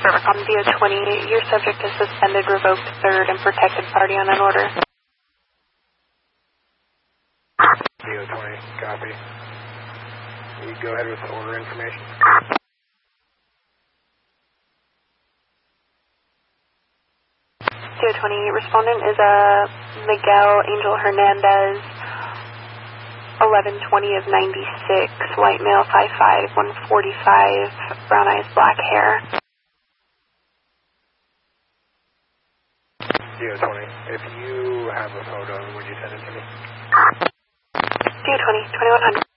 DO20, your subject is suspended, revoked, third, and protected party on an order. DO20, copy. You go ahead with the order information. DO20, respondent is Miguel Angel Hernandez, 1120 of 96, white male, 5'5", 145, brown eyes, black hair. DO20, if you have a photo, would you send it to me? DO20, 2100.